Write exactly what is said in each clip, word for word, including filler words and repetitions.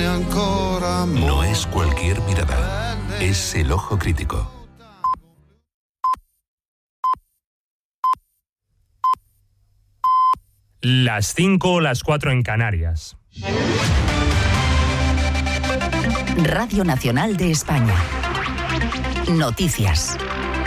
No es cualquier mirada, es el ojo crítico. Las cinco o las cuatro en Canarias. Radio Nacional de España. Noticias.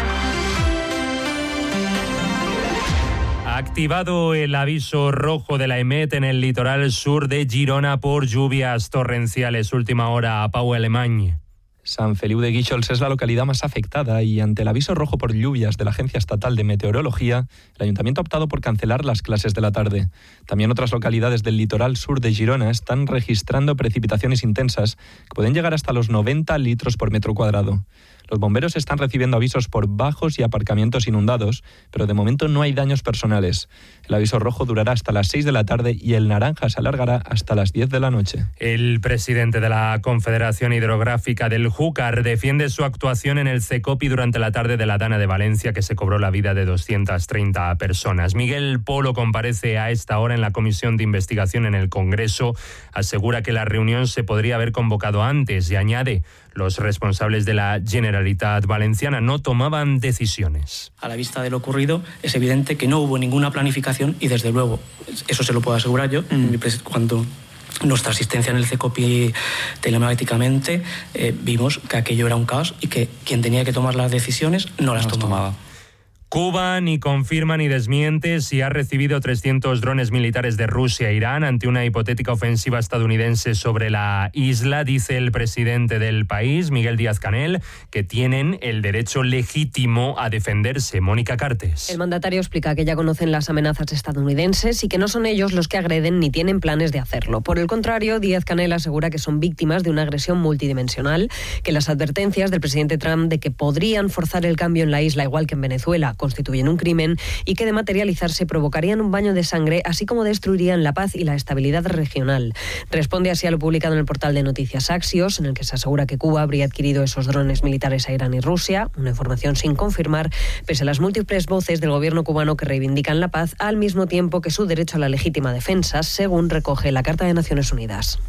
Ha activado el aviso rojo de la EMET en el litoral sur de Girona por lluvias torrenciales. Última hora a Pau Alemany. Sant Feliu de Guíxols es la localidad más afectada y ante el aviso rojo por lluvias de la Agencia Estatal de Meteorología, el Ayuntamiento ha optado por cancelar las clases de la tarde. También otras localidades del litoral sur de Girona están registrando precipitaciones intensas que pueden llegar hasta los noventa litros por metro cuadrado. Los bomberos están recibiendo avisos por bajos y aparcamientos inundados, pero de momento no hay daños personales. El aviso rojo durará hasta las seis de la tarde y el naranja se alargará hasta las diez de la noche. El presidente de la Confederación Hidrográfica del Júcar defiende su actuación en el CECOPI durante la tarde de la Dana de Valencia, que se cobró la vida de doscientas treinta personas. Miguel Polo comparece a esta hora en la Comisión de Investigación en el Congreso. Asegura que la reunión se podría haber convocado antes y añade: los responsables de la Generalitat Valenciana no tomaban decisiones. A la vista de lo ocurrido, es evidente que no hubo ninguna planificación y, desde luego, eso se lo puedo asegurar yo, mm. cuando nuestra asistencia en el CECOPI telemáticamente eh, vimos que aquello era un caos y que quien tenía que tomar las decisiones no las, no las tomaba. tomaba. Cuba ni confirma ni desmiente si ha recibido trescientos drones militares de Rusia e Irán ante una hipotética ofensiva estadounidense sobre la isla. Dice el presidente del país, Miguel Díaz-Canel, que tienen el derecho legítimo a defenderse. Mónica Cartes. El mandatario explica que ya conocen las amenazas estadounidenses y que no son ellos los que agreden ni tienen planes de hacerlo. Por el contrario, Díaz-Canel asegura que son víctimas de una agresión multidimensional, que las advertencias del presidente Trump de que podrían forzar el cambio en la isla, igual que en Venezuela, constituyen un crimen y que de materializarse provocarían un baño de sangre, así como destruirían la paz y la estabilidad regional. Responde así a lo publicado en el portal de noticias Axios, en el que se asegura que Cuba habría adquirido esos drones militares a Irán y Rusia, una información sin confirmar, pese a las múltiples voces del gobierno cubano que reivindican la paz, al mismo tiempo que su derecho a la legítima defensa, según recoge la Carta de Naciones Unidas.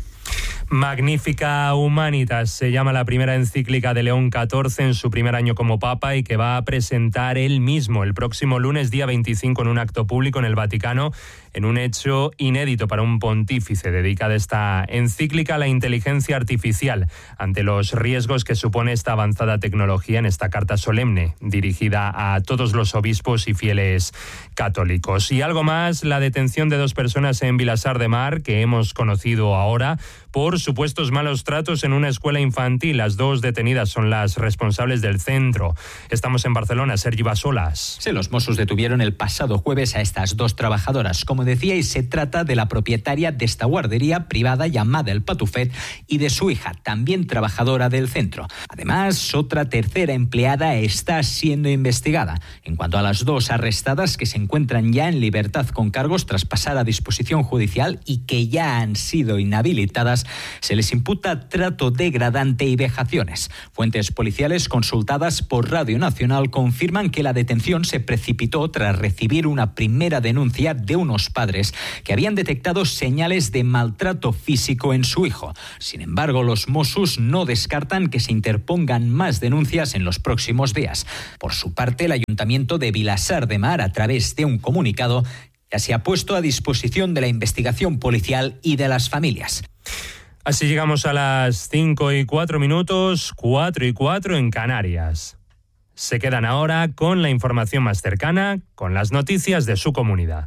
Magnifica Humanitas se llama la primera encíclica de León catorce en su primer año como Papa y que va a presentar él mismo el próximo lunes, día veinticinco, en un acto público en el Vaticano, en un hecho inédito para un pontífice. Dedicada esta encíclica a la inteligencia artificial ante los riesgos que supone esta avanzada tecnología, en esta carta solemne dirigida a todos los obispos y fieles católicos. Y algo más, la detención de dos personas en Vilassar de Mar, que hemos conocido ahora, por supuestos malos tratos en una escuela infantil. Las dos detenidas son las responsables del centro. Estamos en Barcelona, Sergi Basolas. Sí, los Mossos detuvieron el pasado jueves a estas dos trabajadoras. Como decíais, se trata de la propietaria de esta guardería privada llamada El Patufet y de su hija, también trabajadora del centro. Además, otra tercera empleada está siendo investigada. En cuanto a las dos arrestadas, que se encuentran ya en libertad con cargos tras pasar a disposición judicial y que ya han sido inhabilitadas, se les imputa trato degradante y vejaciones. Fuentes policiales consultadas por Radio Nacional confirman que la detención se precipitó tras recibir una primera denuncia de unos padres que habían detectado señales de maltrato físico en su hijo. Sin embargo, los Mossos no descartan que se interpongan más denuncias en los próximos días. Por su parte, el Ayuntamiento de Vilassar de Mar, a través de un comunicado, ya se ha puesto a disposición de la investigación policial y de las familias. Así llegamos a las cinco y cuatro minutos, cuatro y cuatro en Canarias. Se quedan ahora con la información más cercana, con las noticias de su comunidad.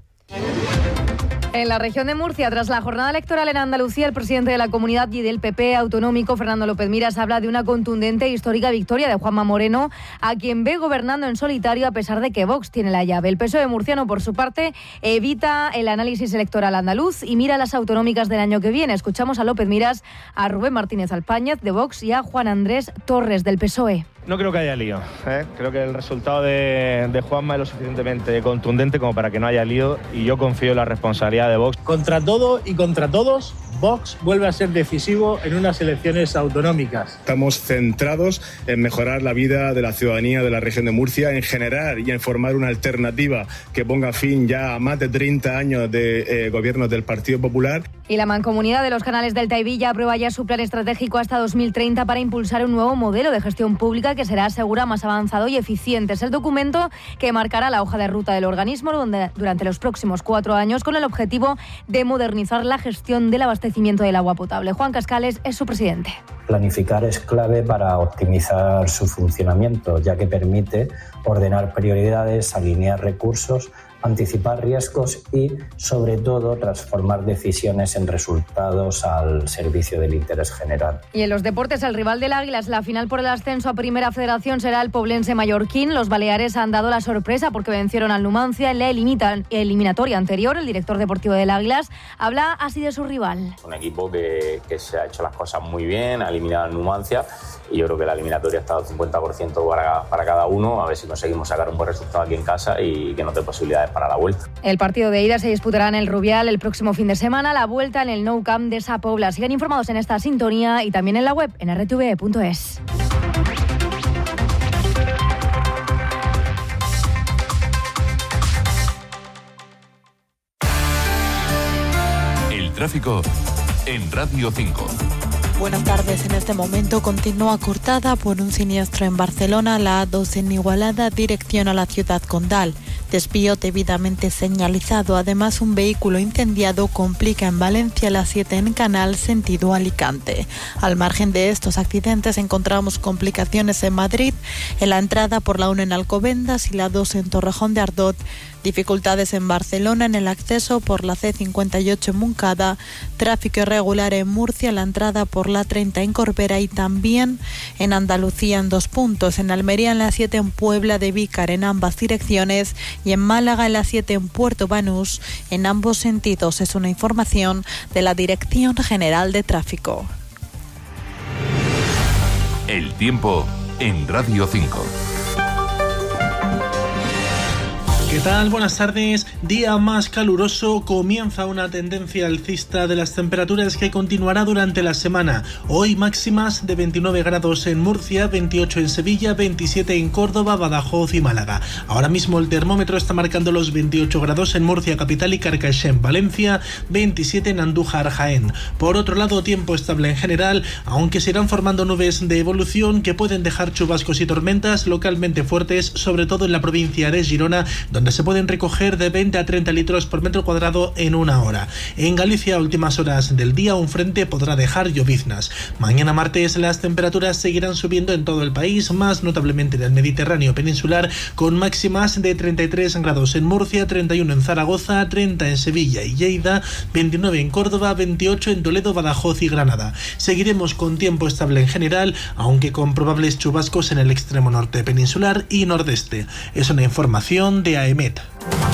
En la región de Murcia, tras la jornada electoral en Andalucía, el presidente de la comunidad y del P P autonómico, Fernando López Miras, habla de una contundente e histórica victoria de Juanma Moreno, a quien ve gobernando en solitario a pesar de que Vox tiene la llave. El P S O E murciano, por su parte, evita el análisis electoral andaluz y mira las autonómicas del año que viene. Escuchamos a López Miras, a Rubén Martínez Alpáñez de Vox y a Juan Andrés Torres del P S O E. No creo que haya lío, ¿eh? Creo que el resultado de, de Juanma es lo suficientemente contundente como para que no haya lío y yo confío en la responsabilidad de Vox. Contra todo y contra todos, Vox vuelve a ser decisivo en unas elecciones autonómicas. Estamos centrados en mejorar la vida de la ciudadanía de la región de Murcia, en generar y en formar una alternativa que ponga fin ya a más de treinta años de eh, gobierno del Partido Popular. Y la Mancomunidad de los Canales Delta y Villa aprueba ya su plan estratégico hasta dos mil treinta para impulsar un nuevo modelo de gestión pública que será segura, más avanzado y eficiente. Es el documento que marcará la hoja de ruta del organismo donde, durante los próximos cuatro años, con el objetivo de modernizar la gestión del abastecimiento del agua potable. Juan Cascales es su presidente. Planificar es clave para optimizar su funcionamiento, ya que permite ordenar prioridades, alinear recursos, anticipar riesgos y, sobre todo, transformar decisiones en resultados al servicio del interés general. Y en los deportes, el rival del Águilas, la final por el ascenso a Primera Federación será el poblense Mallorquín. Los baleares han dado la sorpresa porque vencieron al Numancia en la eliminatoria anterior. El director deportivo del Águilas habla así de su rival. Un equipo que, que se ha hecho las cosas muy bien, ha eliminado al Numancia y yo creo que la eliminatoria ha estado cincuenta por ciento para, para cada uno. A ver si conseguimos sacar un buen resultado aquí en casa y que nos dé posibilidades para la vuelta. El partido de ida se disputará en el Rubial el próximo fin de semana, la vuelta en el Nou Camp de Sa Pobla. Sigan informados en esta sintonía y también en la web en erre te ve punto es. El tráfico en Radio cinco. Buenas tardes. En este momento continúa cortada por un siniestro en Barcelona, la A dos en Igualada, dirección a la ciudad condal. Desvío debidamente señalizado. Además, un vehículo incendiado complica en Valencia la siete en Canal, sentido Alicante. Al margen de estos accidentes, encontramos complicaciones en Madrid, en la entrada por la uno en Alcobendas y la dos en Torrejón de Ardot. Dificultades en Barcelona en el acceso por la ce cincuenta y ocho en Montcada, tráfico irregular en Murcia, la entrada por la treinta en Corbera y también en Andalucía en dos puntos, en Almería en la siete en Puebla de Vícar en ambas direcciones y en Málaga en la siete en Puerto Banús en ambos sentidos. Es una información de la Dirección General de Tráfico. El tiempo en Radio cinco. ¿Qué tal? Buenas tardes. Día más caluroso. Comienza una tendencia alcista de las temperaturas que continuará durante la semana. Hoy máximas de veintinueve grados en Murcia, veintiocho en Sevilla, veintisiete en Córdoba, Badajoz y Málaga. Ahora mismo el termómetro está marcando los veintiocho grados en Murcia capital y Carcaixent, Valencia, veintisiete en Andújar, Jaén. Por otro lado, tiempo estable en general, aunque se irán formando nubes de evolución que pueden dejar chubascos y tormentas localmente fuertes, sobre todo en la provincia de Girona, donde donde se pueden recoger de veinte a treinta litros por metro cuadrado en una hora. En Galicia, a últimas horas del día, un frente podrá dejar lloviznas. Mañana martes las temperaturas seguirán subiendo en todo el país, más notablemente en el Mediterráneo peninsular, con máximas de treinta y tres grados en Murcia, treinta y uno en Zaragoza, treinta en Sevilla y Lleida, veintinueve en Córdoba, veintiocho en Toledo, Badajoz y Granada. Seguiremos con tiempo estable en general, aunque con probables chubascos en el extremo norte peninsular y nordeste. Es una información de A E M E T.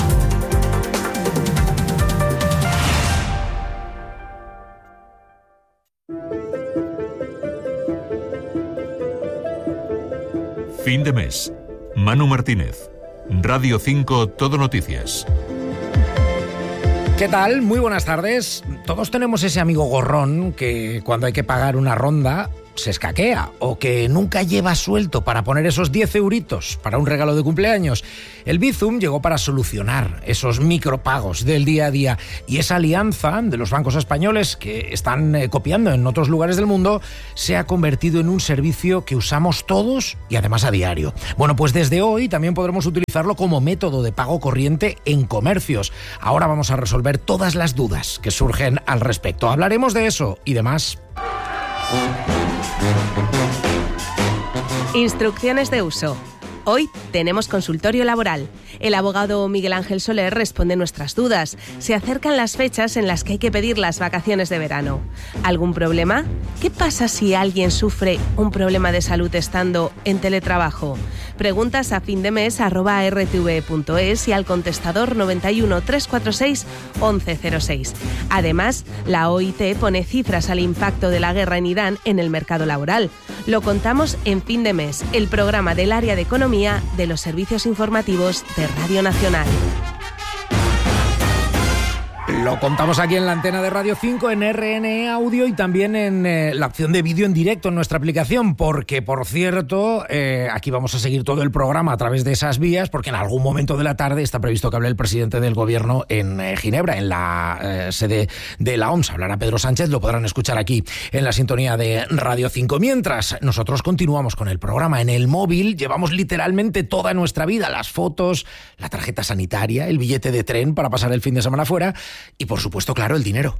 Fin de mes. Manu Martínez. Radio cinco Todo Noticias. ¿Qué tal? Muy buenas tardes. Todos tenemos ese amigo gorrón que cuando hay que pagar una ronda se escaquea o que nunca lleva suelto para poner esos diez euritos para un regalo de cumpleaños. El Bizum llegó para solucionar esos micropagos del día a día y esa alianza de los bancos españoles que están eh, copiando en otros lugares del mundo se ha convertido en un servicio que usamos todos y además a diario. Bueno, pues desde hoy también podremos utilizarlo como método de pago corriente en comercios. Ahora vamos a resolver todas las dudas que surgen al respecto. Hablaremos de eso y demás. Instrucciones de uso. Hoy tenemos consultorio laboral. El abogado Miguel Ángel Soler responde nuestras dudas. Se acercan las fechas en las que hay que pedir las vacaciones de verano. ¿Algún problema? ¿Qué pasa si alguien sufre un problema de salud estando en teletrabajo? Preguntas a fin de mes arroba erre te ve punto es y al contestador noventa y uno, trescientos cuarenta y seis, once cero seis. Además, la O I T pone cifras al impacto de la guerra en Irán en el mercado laboral. Lo contamos en Fin de Mes, el programa del área de economía de los servicios informativos de Radio Nacional. Lo contamos aquí en la antena de Radio cinco, en R N E Audio y también en eh, la opción de vídeo en directo en nuestra aplicación, porque, por cierto, eh, aquí vamos a seguir todo el programa a través de esas vías, porque en algún momento de la tarde está previsto que hable el presidente del Gobierno en eh, Ginebra, en la eh, sede de la O M S. Hablará Pedro Sánchez, lo podrán escuchar aquí en la sintonía de Radio cinco. Mientras, nosotros continuamos con el programa. En el móvil llevamos literalmente toda nuestra vida, las fotos, la tarjeta sanitaria, el billete de tren para pasar el fin de semana fuera y, por supuesto, claro, el dinero.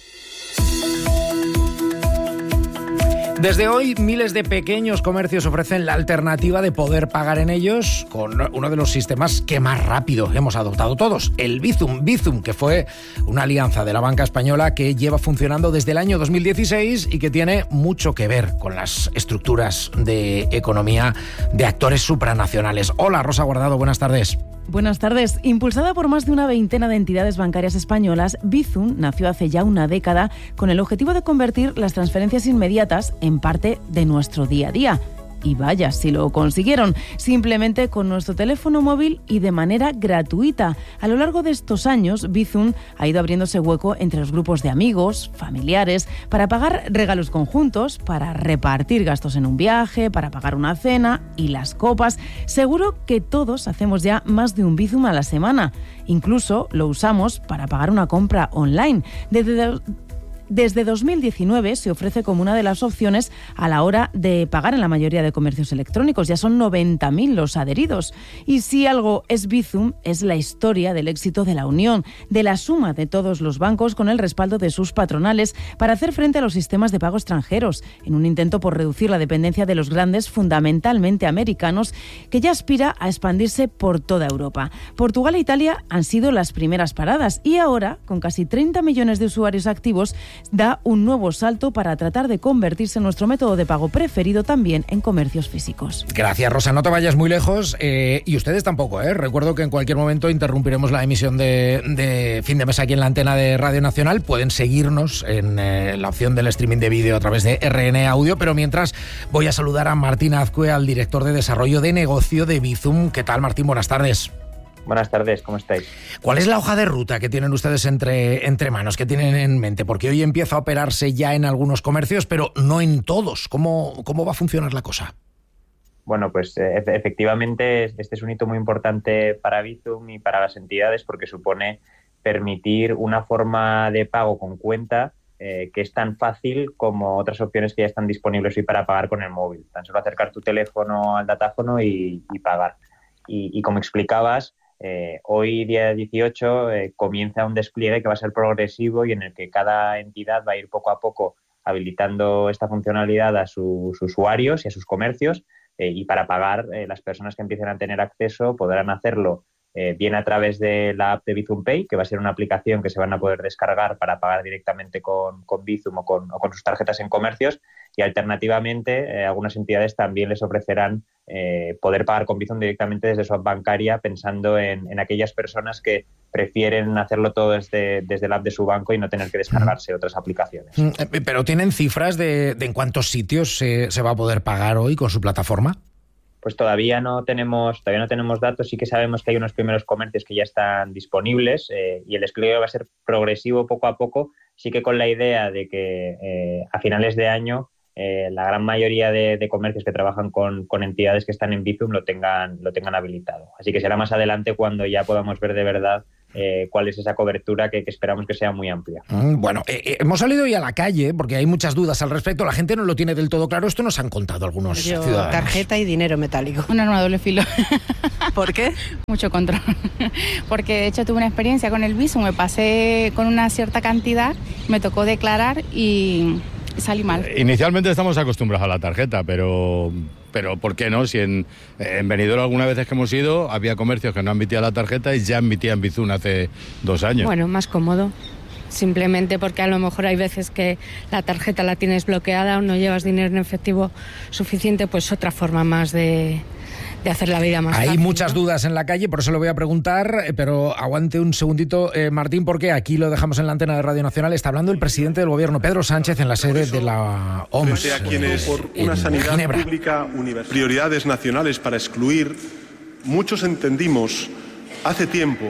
Desde hoy, miles de pequeños comercios ofrecen la alternativa de poder pagar en ellos con uno de los sistemas que más rápido hemos adoptado todos, el Bizum. Bizum, que fue una alianza de la banca española que lleva funcionando desde el año dos mil dieciséis y que tiene mucho que ver con las estructuras de economía de actores supranacionales. Hola, Rosa Guardado, buenas tardes. Buenas tardes. Impulsada por más de una veintena de entidades bancarias españolas, Bizum nació hace ya una década con el objetivo de convertir las transferencias inmediatas en parte de nuestro día a día. Y vaya, si lo consiguieron, simplemente con nuestro teléfono móvil y de manera gratuita. A lo largo de estos años, Bizum ha ido abriéndose hueco entre los grupos de amigos, familiares, para pagar regalos conjuntos, para repartir gastos en un viaje, para pagar una cena y las copas. Seguro que todos hacemos ya más de un Bizum a la semana. Incluso lo usamos para pagar una compra online. Desde Desde dos mil diecinueve se ofrece como una de las opciones a la hora de pagar en la mayoría de comercios electrónicos. Ya son noventa mil los adheridos. Y si algo es Bizum, es la historia del éxito de la unión, de la suma de todos los bancos con el respaldo de sus patronales para hacer frente a los sistemas de pago extranjeros, en un intento por reducir la dependencia de los grandes, fundamentalmente americanos, que ya aspira a expandirse por toda Europa. Portugal e Italia han sido las primeras paradas y ahora, con casi treinta millones de usuarios activos, da un nuevo salto para tratar de convertirse en nuestro método de pago preferido también en comercios físicos. Gracias, Rosa. No te vayas muy lejos eh, y ustedes tampoco. ¿eh? Recuerdo que en cualquier momento interrumpiremos la emisión de, de fin de mes aquí en la antena de Radio Nacional. Pueden seguirnos en eh, la opción del streaming de vídeo a través de R N E Audio, pero mientras voy a saludar a Martín Azcue, al director de desarrollo de negocio de Bizum. ¿Qué tal, Martín? Buenas tardes. Buenas tardes, ¿cómo estáis? ¿Cuál es la hoja de ruta que tienen ustedes entre, entre manos, que tienen en mente? Porque hoy empieza a operarse ya en algunos comercios, pero no en todos. ¿Cómo, cómo va a funcionar la cosa? Bueno, pues e- efectivamente este es un hito muy importante para Bizum y para las entidades porque supone permitir una forma de pago con cuenta eh, que es tan fácil como otras opciones que ya están disponibles hoy para pagar con el móvil. Tan solo acercar tu teléfono al datáfono y, y pagar. Y, y como explicabas, Eh, hoy, día dieciocho, eh, comienza un despliegue que va a ser progresivo y en el que cada entidad va a ir poco a poco habilitando esta funcionalidad a sus usuarios y a sus comercios eh, y para pagar, eh, las personas que empiecen a tener acceso podrán hacerlo eh, bien a través de la app de Bizum Pay, que va a ser una aplicación que se van a poder descargar para pagar directamente con, con Bizum o con, o con sus tarjetas en comercios y alternativamente eh, algunas entidades también les ofrecerán eh, poder pagar con Bizum directamente desde su app bancaria pensando en, en aquellas personas que prefieren hacerlo todo desde, desde la app de su banco y no tener que descargarse otras aplicaciones. ¿Pero tienen cifras de, de en cuántos sitios se, se va a poder pagar hoy con su plataforma? Pues todavía no tenemos todavía no tenemos datos. Sí que sabemos que hay unos primeros comercios que ya están disponibles eh, y el despliegue va a ser progresivo poco a poco, sí que con la idea de que eh, a finales de año eh, la gran mayoría de, de comercios que trabajan con, con entidades que están en Bizum lo tengan, lo tengan habilitado. Así que será más adelante cuando ya podamos ver de verdad Eh, cuál es esa cobertura que, que esperamos que sea muy amplia. Mm, bueno, eh, eh, hemos salido hoy a la calle porque hay muchas dudas al respecto. La gente no lo tiene del todo claro. Esto nos han contado algunos Yo, ciudadanos. Tarjeta y dinero metálico. Un arma de doble filo. ¿Por qué? Mucho control. Porque de hecho tuve una experiencia con el Bizum. Me pasé con una cierta cantidad, me tocó declarar y salí mal. Inicialmente estamos acostumbrados a la tarjeta, pero... Pero ¿por qué no? Si en, en Benidorm algunas veces que hemos ido había comercios que no admitían la tarjeta y ya admitían Bizum hace dos años. Bueno, más cómodo. Simplemente porque a lo mejor hay veces que la tarjeta la tienes bloqueada o no llevas dinero en efectivo suficiente, pues otra forma más de... de hacer la vida más Hay fácil, muchas ¿no? dudas en la calle, por eso le voy a preguntar, pero aguante un segundito, eh, Martín, porque aquí lo dejamos en la antena de Radio Nacional. Está hablando el presidente del Gobierno, Pedro Sánchez, en la sede de la O M S. Frente a quienes, por una sanidad Ginebra. pública universal, prioridades nacionales para excluir, muchos entendimos hace tiempo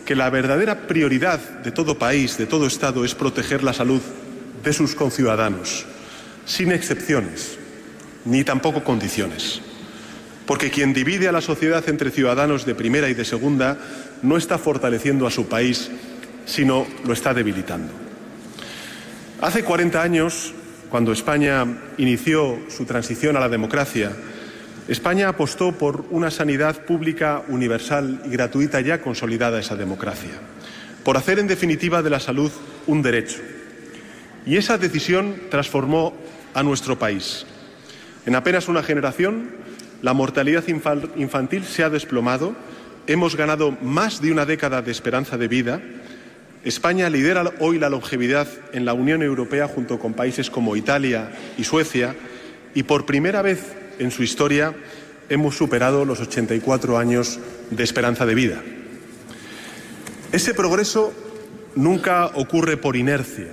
que la verdadera prioridad de todo país, de todo Estado, es proteger la salud de sus conciudadanos, sin excepciones, ni tampoco condiciones. Porque quien divide a la sociedad entre ciudadanos de primera y de segunda no está fortaleciendo a su país, sino lo está debilitando. Hace cuarenta años, cuando España inició su transición a la democracia, España apostó por una sanidad pública universal y gratuita ya consolidada esa democracia, por hacer en definitiva de la salud un derecho. Y esa decisión transformó a nuestro país. En apenas una generación, la mortalidad infantil se ha desplomado, hemos ganado más de una década de esperanza de vida. España lidera hoy la longevidad en la Unión Europea junto con países como Italia y Suecia, y por primera vez en su historia hemos superado los ochenta y cuatro años de esperanza de vida. Ese progreso nunca ocurre por inercia.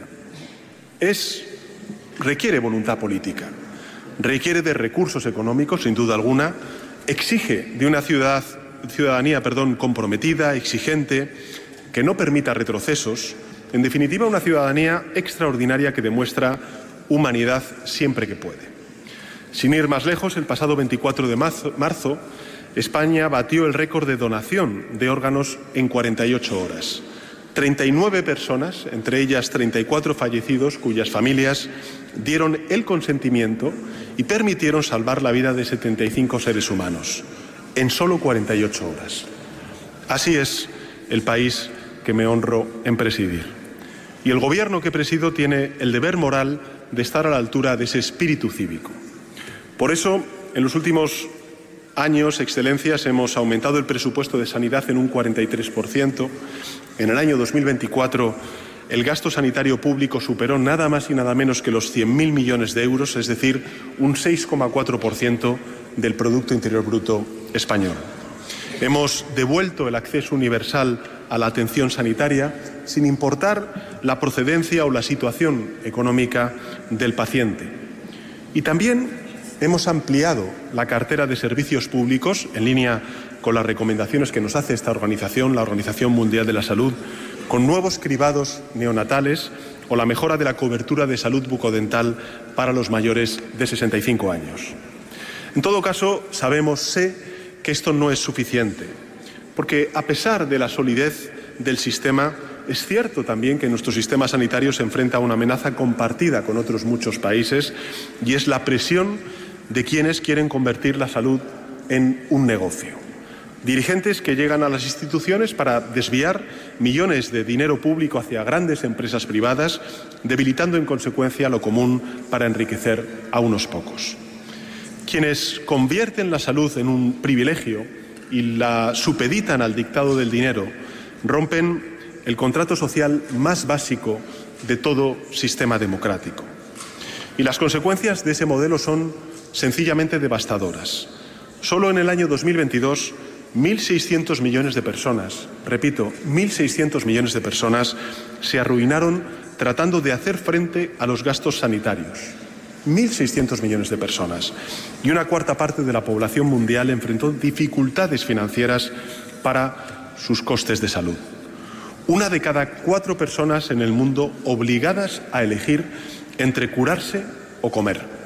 Es, requiere voluntad política, requiere de recursos económicos, sin duda alguna, exige de una ciudad, ciudadanía perdón, comprometida, exigente, que no permita retrocesos, en definitiva una ciudadanía extraordinaria que demuestra humanidad siempre que puede. Sin ir más lejos, el pasado veinticuatro de marzo, España batió el récord de donación de órganos en cuarenta y ocho horas. treinta y nueve personas, entre ellas treinta y cuatro fallecidos, cuyas familias dieron el consentimiento y permitieron salvar la vida de setenta y cinco seres humanos, en solo cuarenta y ocho horas. Así es el país que me honro en presidir. Y el Gobierno que presido tiene el deber moral de estar a la altura de ese espíritu cívico. Por eso, en los últimos años, Excelencias, hemos aumentado el presupuesto de sanidad en un cuarenta y tres por ciento. En el año dos mil veinticuatro, el gasto sanitario público superó nada más y nada menos que los cien mil millones de euros, es decir, un seis coma cuatro por ciento del Producto Interior Bruto español. Hemos devuelto el acceso universal a la atención sanitaria sin importar la procedencia o la situación económica del paciente. Y también hemos ampliado la cartera de servicios públicos en línea con las recomendaciones que nos hace esta organización, la Organización Mundial de la Salud, con nuevos cribados neonatales o la mejora de la cobertura de salud bucodental para los mayores de sesenta y cinco años. En todo caso, sabemos, sé, que esto no es suficiente, porque a pesar de la solidez del sistema, es cierto también que nuestro sistema sanitario se enfrenta a una amenaza compartida con otros muchos países, y es la presión de quienes quieren convertir la salud en un negocio. Dirigentes que llegan a las instituciones para desviar millones de dinero público hacia grandes empresas privadas, debilitando en consecuencia lo común para enriquecer a unos pocos. Quienes convierten la salud en un privilegio y la supeditan al dictado del dinero, rompen el contrato social más básico de todo sistema democrático. Y las consecuencias de ese modelo son sencillamente devastadoras. Solo en el año dos mil veintidós, mil seiscientos millones de personas, repito, mil seiscientos millones de personas se arruinaron tratando de hacer frente a los gastos sanitarios. mil seiscientos millones de personas. Y una cuarta parte de la población mundial enfrentó dificultades financieras para sus costes de salud. Una de cada cuatro personas en el mundo obligadas a elegir entre curarse o comer.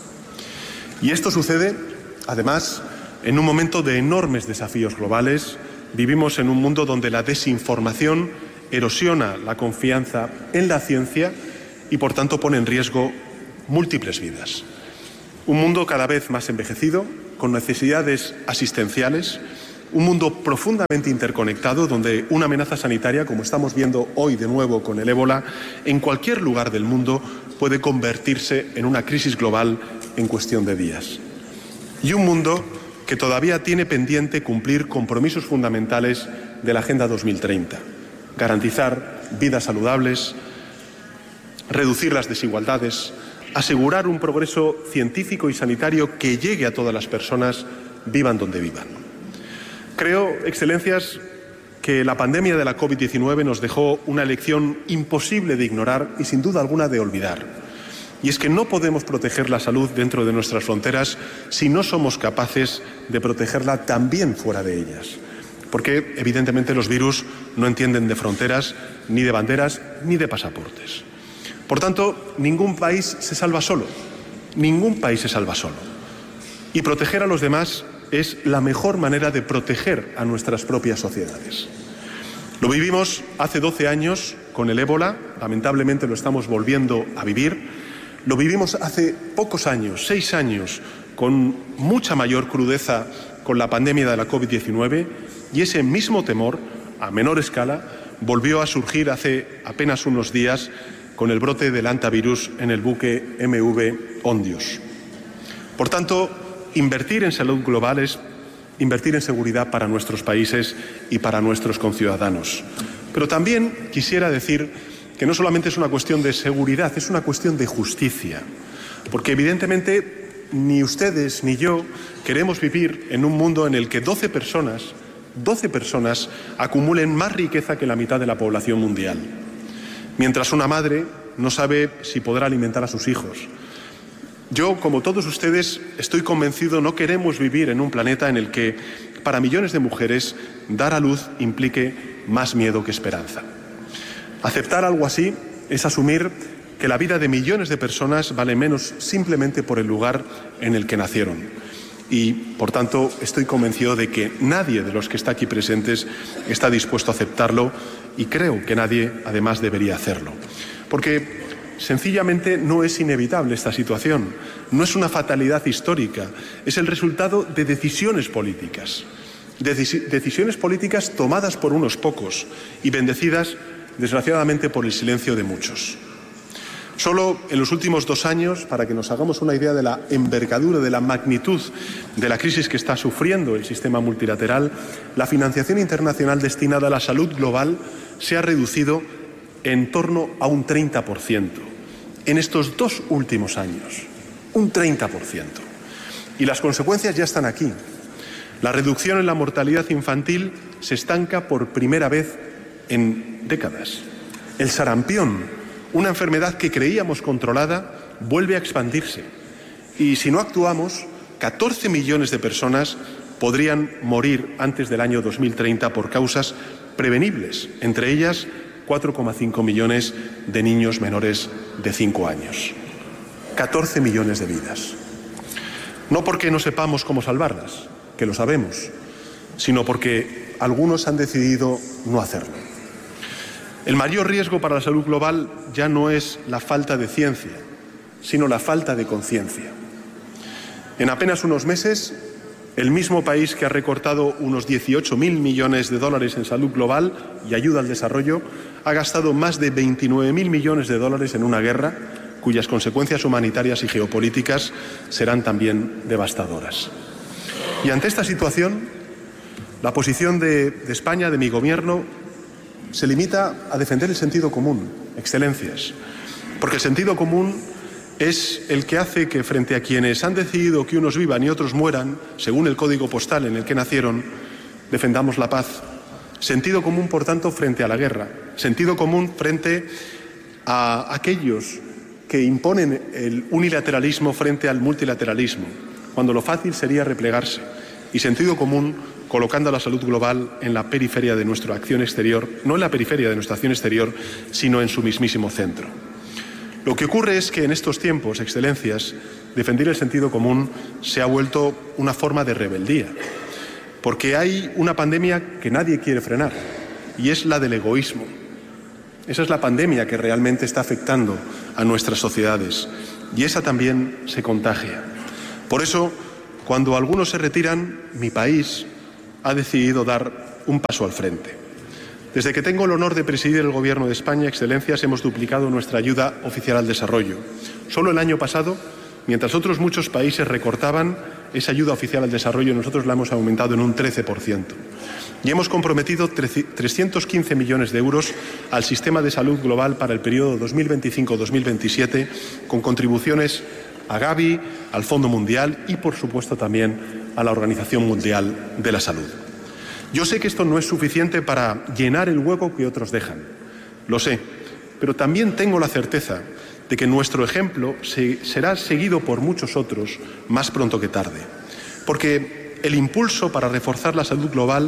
Y esto sucede, además, en un momento de enormes desafíos globales. Vivimos en un mundo donde la desinformación erosiona la confianza en la ciencia y, por tanto, pone en riesgo múltiples vidas. Un mundo cada vez más envejecido, con necesidades asistenciales, un mundo profundamente interconectado, donde una amenaza sanitaria, como estamos viendo hoy de nuevo con el ébola, en cualquier lugar del mundo puede convertirse en una crisis global en cuestión de días. Y un mundo que todavía tiene pendiente cumplir compromisos fundamentales de la Agenda dos mil treinta. Garantizar vidas saludables, reducir las desigualdades, asegurar un progreso científico y sanitario que llegue a todas las personas, vivan donde vivan. Creo, Excelencias, que la pandemia de la COVID diecinueve nos dejó una lección imposible de ignorar y sin duda alguna de olvidar. Y es que no podemos proteger la salud dentro de nuestras fronteras si no somos capaces de protegerla también fuera de ellas. porque evidentemente los virus no entienden de fronteras, ni de banderas, ni de pasaportes. Por tanto, ningún país se salva solo, ningún país se salva solo. Y proteger a los demás es la mejor manera de proteger a nuestras propias sociedades. Lo vivimos hace doce años con el ébola, lamentablemente lo estamos volviendo a vivir. Lo vivimos hace pocos años, seis años, con mucha mayor crudeza con la pandemia de la COVID diecinueve, y ese mismo temor, a menor escala, volvió a surgir hace apenas unos días con el brote del hantavirus en el buque M V Ondios. Por tanto, invertir en salud global es invertir en seguridad para nuestros países y para nuestros conciudadanos. Pero también quisiera decir que no solamente es una cuestión de seguridad, es una cuestión de justicia, porque evidentemente ni ustedes ni yo queremos vivir en un mundo en el que doce personas, doce personas acumulen más riqueza que la mitad de la población mundial, mientras una madre no sabe si podrá alimentar a sus hijos. Yo, como todos ustedes, estoy convencido, no queremos vivir en un planeta en el que, para millones de mujeres, dar a luz implique más miedo que esperanza. Aceptar algo así es asumir que la vida de millones de personas vale menos simplemente por el lugar en el que nacieron. Y, por tanto, estoy convencido de que nadie de los que está aquí presentes está dispuesto a aceptarlo, y creo que nadie, además, debería hacerlo. Porque sencillamente no es inevitable esta situación, no es una fatalidad histórica, es el resultado de decisiones políticas, de decisiones políticas tomadas por unos pocos y bendecidas, desgraciadamente, por el silencio de muchos. Solo en los últimos dos años, para que nos hagamos una idea de la envergadura, de la magnitud de la crisis que está sufriendo el sistema multilateral, la financiación internacional destinada a la salud global se ha reducido en torno a un treinta por ciento. En estos dos últimos años, un treinta por ciento. Y las consecuencias ya están aquí. La reducción en la mortalidad infantil se estanca por primera vez en décadas. El sarampión, una enfermedad que creíamos controlada, vuelve a expandirse. Y si no actuamos, catorce millones de personas podrían morir antes del año dos mil treinta por causas prevenibles, entre ellas cuatro coma cinco millones de niños menores de cinco años. catorce millones de vidas. No porque no sepamos cómo salvarlas, que lo sabemos, sino porque algunos han decidido no hacerlo. El mayor riesgo para la salud global ya no es la falta de ciencia, sino la falta de conciencia. En apenas unos meses, el mismo país que ha recortado unos dieciocho mil millones de dólares en salud global y ayuda al desarrollo ha gastado más de veintinueve mil millones de dólares en una guerra cuyas consecuencias humanitarias y geopolíticas serán también devastadoras. Y ante esta situación, la posición de, de España, de mi gobierno, se limita a defender el sentido común, excelencias, porque el sentido común es el que hace que, frente a quienes han decidido que unos vivan y otros mueran, según el código postal en el que nacieron, defendamos la paz. Sentido común, por tanto, frente a la guerra. Sentido común frente a aquellos que imponen el unilateralismo frente al multilateralismo, cuando lo fácil sería replegarse. Y sentido común colocando a la salud global en la periferia de nuestra acción exterior, no en la periferia de nuestra acción exterior, sino en su mismísimo centro. Lo que ocurre es que en estos tiempos, excelencias, defender el sentido común se ha vuelto una forma de rebeldía, porque hay una pandemia que nadie quiere frenar, y es la del egoísmo. Esa es la pandemia que realmente está afectando a nuestras sociedades, y esa también se contagia. Por eso, cuando algunos se retiran, mi país ha decidido dar un paso al frente. Desde que tengo el honor de presidir el Gobierno de España, excelencias, hemos duplicado nuestra ayuda oficial al desarrollo. Solo el año pasado, mientras otros muchos países recortaban esa ayuda oficial al desarrollo, nosotros la hemos aumentado en un trece por ciento. Y hemos comprometido trescientos quince millones de euros al sistema de salud global para el periodo dos mil veinticinco a dos mil veintisiete, con contribuciones a Gavi, al Fondo Mundial y, por supuesto, también a la Organización Mundial de la Salud. Yo sé que esto no es suficiente para llenar el hueco que otros dejan, lo sé, pero también tengo la certeza de que nuestro ejemplo se, será seguido por muchos otros más pronto que tarde, porque el impulso para reforzar la salud global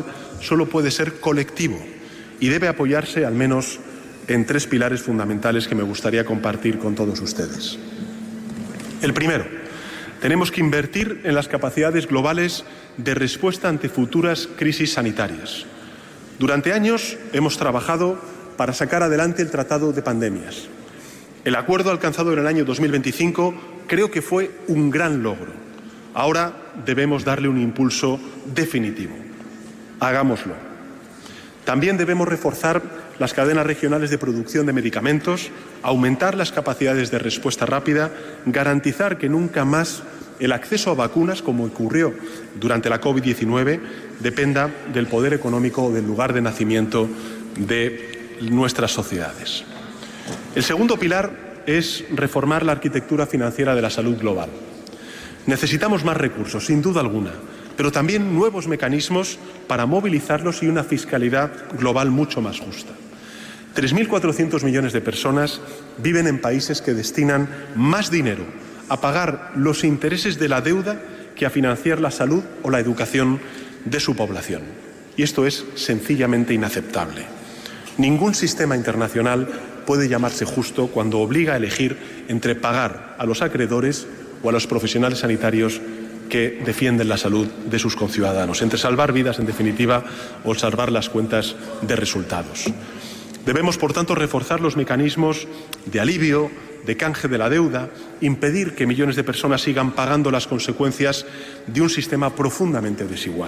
solo puede ser colectivo y debe apoyarse al menos en tres pilares fundamentales que me gustaría compartir con todos ustedes. El primero, tenemos que invertir en las capacidades globales de respuesta ante futuras crisis sanitarias. Durante años hemos trabajado para sacar adelante el Tratado de Pandemias. El acuerdo alcanzado en el año dos mil veinticinco creo que fue un gran logro. Ahora debemos darle un impulso definitivo. Hagámoslo. También debemos reforzar las cadenas regionales de producción de medicamentos, aumentar las capacidades de respuesta rápida, garantizar que nunca más el acceso a vacunas, como ocurrió durante la COVID diecinueve, dependa del poder económico o del lugar de nacimiento de nuestras sociedades. El segundo pilar es reformar la arquitectura financiera de la salud global. Necesitamos más recursos, sin duda alguna, pero también nuevos mecanismos para movilizarlos y una fiscalidad global mucho más justa. tres mil cuatrocientos millones de personas viven en países que destinan más dinero a pagar los intereses de la deuda que a financiar la salud o la educación de su población. Y esto es sencillamente inaceptable. Ningún sistema internacional puede llamarse justo cuando obliga a elegir entre pagar a los acreedores o a los profesionales sanitarios que defienden la salud de sus conciudadanos, entre salvar vidas, en definitiva, o salvar las cuentas de resultados. Debemos, por tanto, reforzar los mecanismos de alivio, de canje de la deuda, impedir que millones de personas sigan pagando las consecuencias de un sistema profundamente desigual.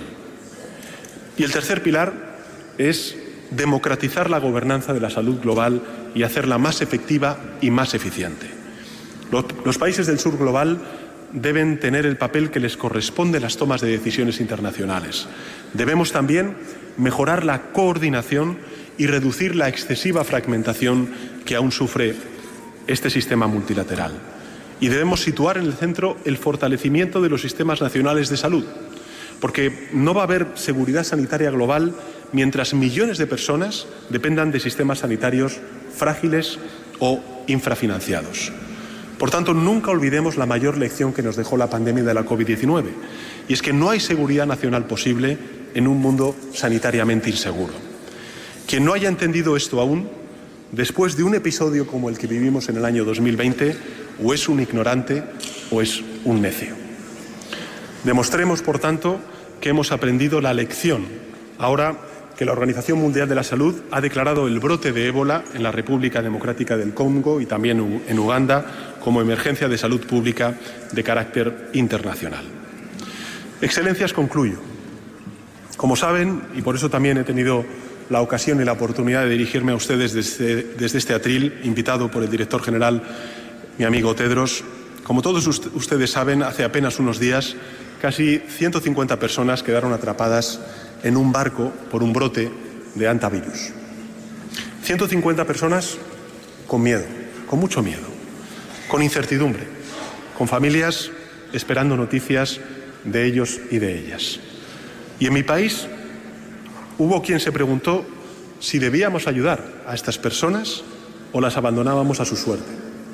Y el tercer pilar es democratizar la gobernanza de la salud global y hacerla más efectiva y más eficiente. Los, los países del sur global deben tener el papel que les corresponde en las tomas de decisiones internacionales. Debemos también mejorar la coordinación y reducir la excesiva fragmentación que aún sufre este sistema multilateral. Y debemos situar en el centro el fortalecimiento de los sistemas nacionales de salud, porque no va a haber seguridad sanitaria global mientras millones de personas dependan de sistemas sanitarios frágiles o infrafinanciados. Por tanto, nunca olvidemos la mayor lección que nos dejó la pandemia de la COVID diecinueve, y es que no hay seguridad nacional posible en un mundo sanitariamente inseguro. Quien no haya entendido esto aún, después de un episodio como el que vivimos en el año dos mil veinte, o es un ignorante o es un necio. Demostremos, por tanto, que hemos aprendido la lección, ahora que la Organización Mundial de la Salud ha declarado el brote de ébola en la República Democrática del Congo y también en Uganda como emergencia de salud pública de carácter internacional. Excelencias, concluyo. Como saben, y por eso también he tenido la ocasión y la oportunidad de dirigirme a ustedes desde, desde este atril, invitado por el director general, mi amigo Tedros, como todos ustedes saben, hace apenas unos días casi ciento cincuenta personas quedaron atrapadas en un barco por un brote de hantavirus. ciento cincuenta personas con miedo, con mucho miedo, con incertidumbre, con familias esperando noticias de ellos y de ellas. Y en mi país hubo quien se preguntó si debíamos ayudar a estas personas o las abandonábamos a su suerte.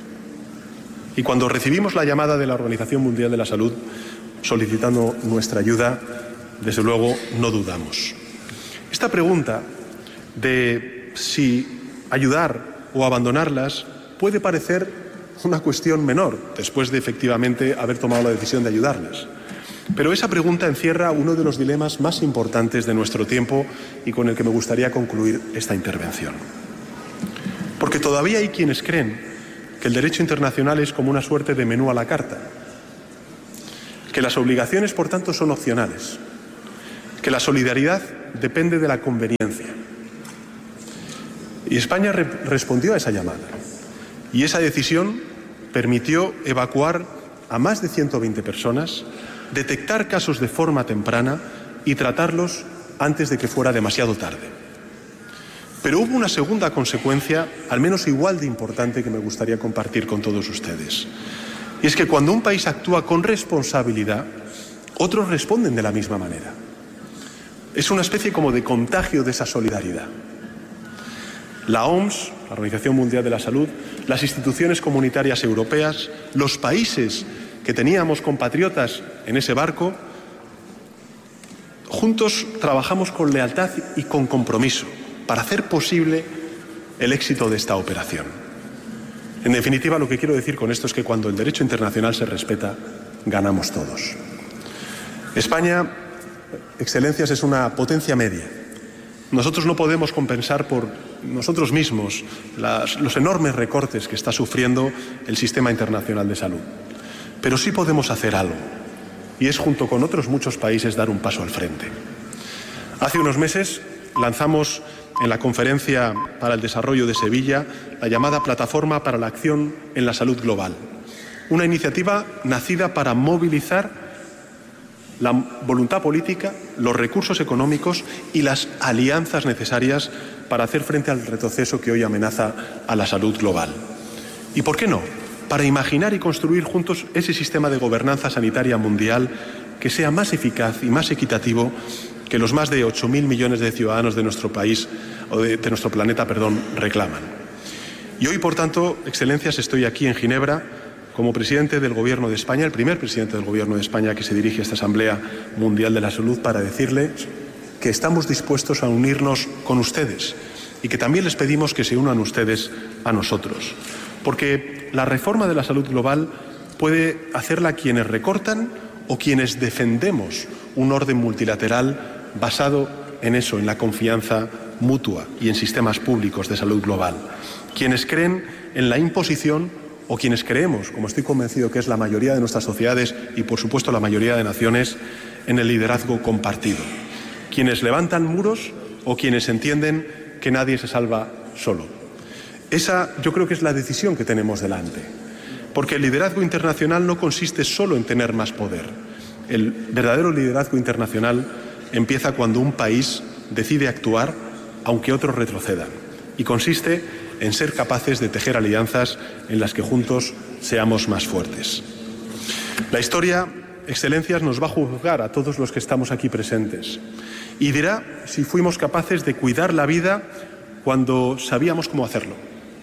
Y cuando recibimos la llamada de la Organización Mundial de la Salud solicitando nuestra ayuda, desde luego no dudamos. Esta pregunta de si ayudar o abandonarlas puede parecer una cuestión menor, después de efectivamente haber tomado la decisión de ayudarlas. Pero esa pregunta encierra uno de los dilemas más importantes de nuestro tiempo y con el que me gustaría concluir esta intervención. Porque todavía hay quienes creen que el derecho internacional es como una suerte de menú a la carta, que las obligaciones, por tanto, son opcionales, que la solidaridad depende de la conveniencia. Y España re- respondió a esa llamada. Y esa decisión permitió evacuar a más de ciento veinte personas, detectar casos de forma temprana y tratarlos antes de que fuera demasiado tarde. Pero hubo una segunda consecuencia, al menos igual de importante, que me gustaría compartir con todos ustedes. Y es que cuando un país actúa con responsabilidad, otros responden de la misma manera. Es una especie como de contagio de esa solidaridad. La O M S, la Organización Mundial de la Salud, las instituciones comunitarias europeas, los países que teníamos compatriotas en ese barco, Juntos trabajamos con lealtad y con compromiso para hacer posible el éxito de esta operación. En definitiva, lo que quiero decir con esto es que cuando el derecho internacional se respeta, ganamos todos. España, Excelencias, es una potencia media. Nosotros no podemos compensar por nosotros mismos las, los enormes recortes que está sufriendo el sistema internacional de salud. Pero sí podemos hacer algo, y es, junto con otros muchos países, dar un paso al frente. Hace unos meses lanzamos en la Conferencia para el Desarrollo de Sevilla la llamada Plataforma para la Acción en la Salud Global, una iniciativa nacida para movilizar la voluntad política, los recursos económicos y las alianzas necesarias para hacer frente al retroceso que hoy amenaza a la salud global. ¿Y por qué no? Para imaginar y construir juntos ese sistema de gobernanza sanitaria mundial que sea más eficaz y más equitativo que los más de ocho mil millones de ciudadanos de nuestro país, o de, de nuestro planeta, perdón, reclaman. Y hoy, por tanto, Excelencias, estoy aquí en Ginebra como presidente del Gobierno de España, el primer presidente del Gobierno de España que se dirige a esta Asamblea Mundial de la Salud, para decirles que estamos dispuestos a unirnos con ustedes y que también les pedimos que se unan ustedes a nosotros. Porque la reforma de la salud global puede hacerla quienes recortan o quienes defendemos un orden multilateral basado en eso, en la confianza mutua y en sistemas públicos de salud global. Quienes creen en la imposición o quienes creemos, como estoy convencido que es la mayoría de nuestras sociedades y por supuesto la mayoría de naciones, en el liderazgo compartido. Quienes levantan muros o quienes entienden que nadie se salva solo. Esa yo creo que es la decisión que tenemos delante. Porque el liderazgo internacional no consiste solo en tener más poder. El verdadero liderazgo internacional empieza cuando un país decide actuar aunque otros retrocedan. Y consiste en ser capaces de tejer alianzas en las que juntos seamos más fuertes. La historia, Excelencias, nos va a juzgar a todos los que estamos aquí presentes y dirá si fuimos capaces de cuidar la vida cuando sabíamos cómo hacerlo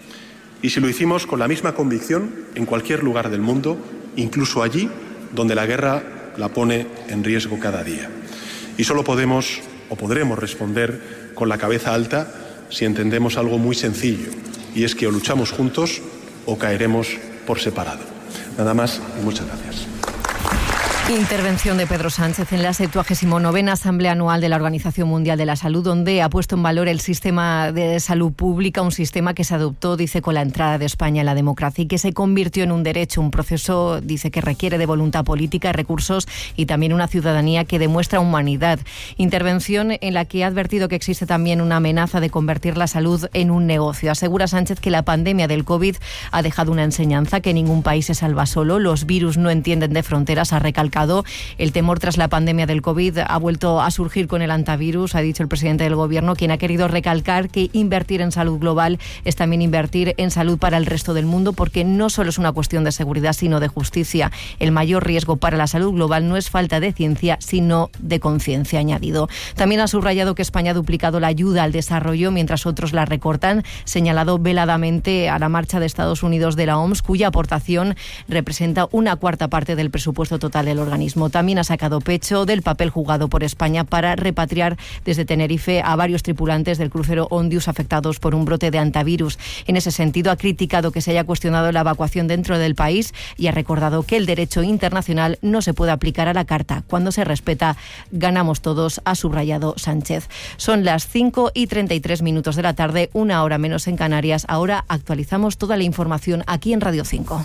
y si lo hicimos con la misma convicción en cualquier lugar del mundo, incluso allí donde la guerra la pone en riesgo cada día. Y solo podemos o podremos responder con la cabeza alta si entendemos algo muy sencillo, y es que o luchamos juntos o caeremos por separado. Nada más y muchas gracias. Intervención de Pedro Sánchez en la septuagésima novena Asamblea Anual de la Organización Mundial de la Salud, donde ha puesto en valor el sistema de salud pública, un sistema que se adoptó, dice, con la entrada de España en la democracia y que se convirtió en un derecho, un proceso, dice, que requiere de voluntad política, recursos y también una ciudadanía que demuestra humanidad. Intervención en la que ha advertido que existe también una amenaza de convertir la salud en un negocio. Asegura Sánchez que la pandemia del COVID ha dejado una enseñanza, que ningún país se salva solo, los virus no entienden de fronteras, ha recalcado. El temor tras la pandemia del COVID ha vuelto a surgir con el antivirus, ha dicho el presidente del Gobierno, quien ha querido recalcar que invertir en salud global es también invertir en salud para el resto del mundo, porque no solo es una cuestión de seguridad, sino de justicia. El mayor riesgo para la salud global no es falta de ciencia, sino de conciencia, ha añadido. También ha subrayado que España ha duplicado la ayuda al desarrollo mientras otros la recortan, señalado veladamente a la marcha de Estados Unidos de la O M S, cuya aportación representa una cuarta parte del presupuesto total del organismo. También ha sacado pecho del papel jugado por España para repatriar desde Tenerife a varios tripulantes del crucero Ondius afectados por un brote de antivirus. En ese sentido, ha criticado que se haya cuestionado la evacuación dentro del país y ha recordado que el derecho internacional no se puede aplicar a la carta. Cuando se respeta, ganamos todos, ha subrayado Sánchez. Son las cinco y treinta y tres minutos de la tarde, una hora menos en Canarias. Ahora actualizamos toda la información aquí en Radio cinco.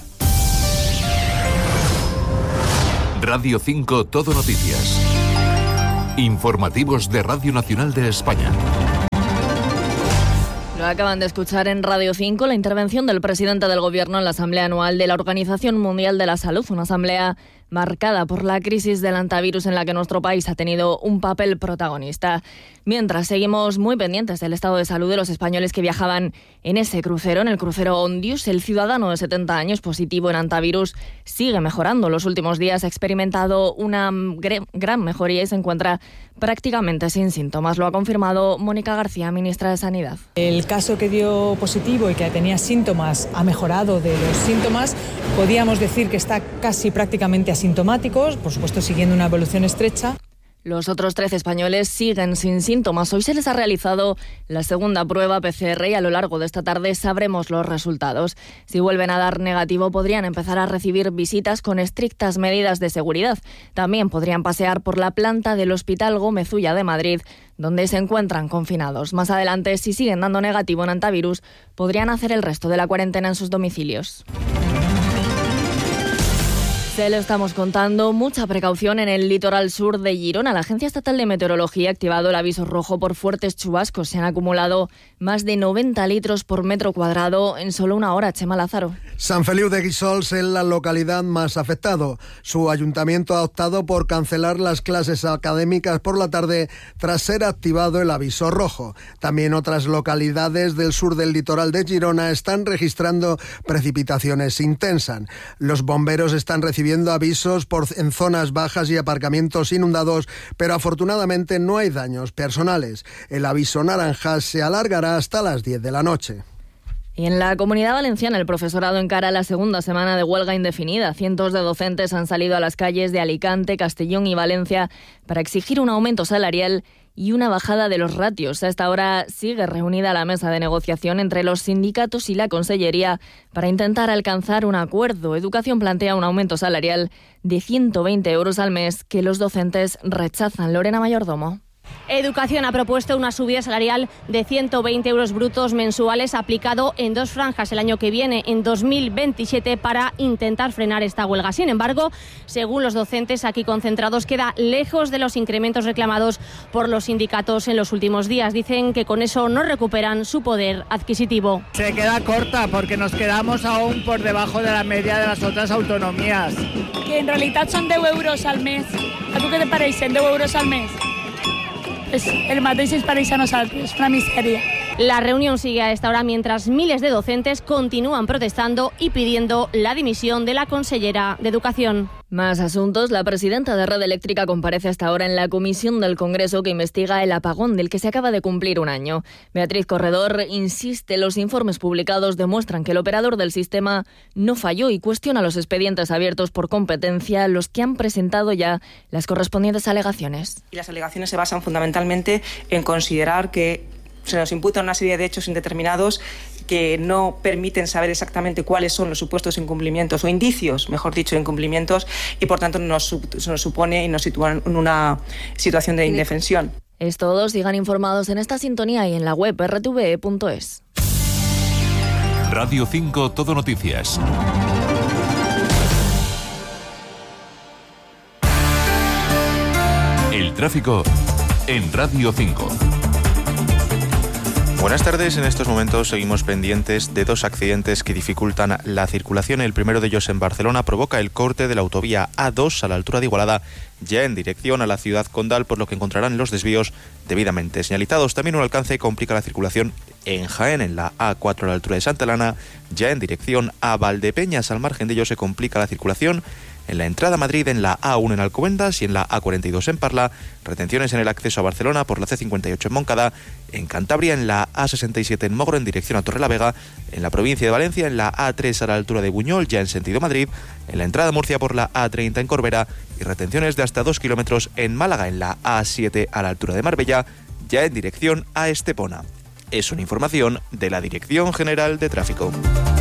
Radio cinco Todo Noticias. Informativos de Radio Nacional de España. Lo acaban de escuchar en Radio cinco, la intervención del presidente del Gobierno en la Asamblea Anual de la Organización Mundial de la Salud, una asamblea marcada por la crisis del antivirus en la que nuestro país ha tenido un papel protagonista. Mientras, seguimos muy pendientes del estado de salud de los españoles que viajaban en ese crucero, en el crucero Ondius. El ciudadano de setenta años positivo en antivirus sigue mejorando. Los últimos días ha experimentado una gran mejoría y se encuentra prácticamente sin síntomas. Lo ha confirmado Mónica García, ministra de Sanidad. El caso que dio positivo y que tenía síntomas ha mejorado de los síntomas. Podíamos decir que está casi prácticamente asintomático, por supuesto siguiendo una evolución estrecha. Los otros trece españoles siguen sin síntomas. Hoy se les ha realizado la segunda prueba P C R y a lo largo de esta tarde sabremos los resultados. Si vuelven a dar negativo, podrían empezar a recibir visitas con estrictas medidas de seguridad. También podrían pasear por la planta del Hospital Gómez Ulla de Madrid, donde se encuentran confinados. Más adelante, si siguen dando negativo en antivirus, podrían hacer el resto de la cuarentena en sus domicilios. Se lo estamos contando, mucha precaución en el litoral sur de Girona. La Agencia Estatal de Meteorología ha activado el aviso rojo por fuertes chubascos. Se han acumulado más de noventa litros por metro cuadrado en solo una hora. Chema Lázaro. San Feliu de Guíxols es la localidad más afectado. Su ayuntamiento ha optado por cancelar las clases académicas por la tarde tras ser activado el aviso rojo. También otras localidades del sur del litoral de Girona están registrando precipitaciones intensas. Los bomberos están recibiendo viendo avisos por, en zonas bajas y aparcamientos inundados, pero afortunadamente no hay daños personales. El aviso naranja se alargará hasta las diez de la noche. Y en la Comunidad Valenciana el profesorado encara la segunda semana de huelga indefinida. Cientos de docentes han salido a las calles de Alicante, Castellón y Valencia para exigir un aumento salarial y una bajada de los ratios. A esta hora sigue reunida la mesa de negociación entre los sindicatos y la Consellería para intentar alcanzar un acuerdo. Educación plantea un aumento salarial de ciento veinte euros al mes que los docentes rechazan. Lorena Mayordomo. Educación ha propuesto una subida salarial de ciento veinte euros brutos mensuales aplicado en dos franjas el año que viene, en dos mil veintisiete, para intentar frenar esta huelga. Sin embargo, según los docentes aquí concentrados, queda lejos de los incrementos reclamados por los sindicatos en los últimos días. Dicen que con eso no recuperan su poder adquisitivo. Se queda corta porque nos quedamos aún por debajo de la media de las otras autonomías. Que en realidad son deu euros al mes. ¿A tu qué te parece? deu euros al mes. Es el mateix es pareix a nosaltres, una miseria. La reunión sigue a esta hora mientras miles de docentes continúan protestando y pidiendo la dimisión de la consellera de Educación. Más asuntos. La presidenta de Red Eléctrica comparece hasta ahora en la comisión del Congreso que investiga el apagón del que se acaba de cumplir un año. Beatriz Corredor insiste, los informes publicados demuestran que el operador del sistema no falló y cuestiona los expedientes abiertos por competencia, los que han presentado ya las correspondientes alegaciones. Y las alegaciones se basan fundamentalmente en considerar que se nos imputan una serie de hechos indeterminados que no permiten saber exactamente cuáles son los supuestos incumplimientos o indicios, mejor dicho, incumplimientos, y por tanto nos, nos supone y nos sitúan en una situación de indefensión. Es todo. Sigan informados en esta sintonía y en la web erre te ve e punto es. Radio cinco Todo Noticias. El tráfico en Radio cinco. Buenas tardes, en estos momentos seguimos pendientes de dos accidentes que dificultan la circulación. El primero de ellos en Barcelona provoca el corte de la autovía A dos a la altura de Igualada, ya en dirección a la ciudad condal, por lo que encontrarán los desvíos debidamente señalizados. También un alcance complica la circulación en Jaén, en la A cuatro a la altura de Santa Elena, ya en dirección a Valdepeñas. Al margen de ello se complica la circulación en la entrada a Madrid, en la A uno en Alcobendas y en la A cuarenta y dos en Parla, retenciones en el acceso a Barcelona por la C cincuenta y ocho en Moncada, en Cantabria en la A sesenta y siete en Mogro en dirección a Torrelavega, en la provincia de Valencia en la A tres a la altura de Buñol, ya en sentido Madrid, en la entrada a Murcia por la A treinta en Corbera y retenciones de hasta dos kilómetros en Málaga en la A siete a la altura de Marbella, ya en dirección a Estepona. Es una información de la Dirección General de Tráfico.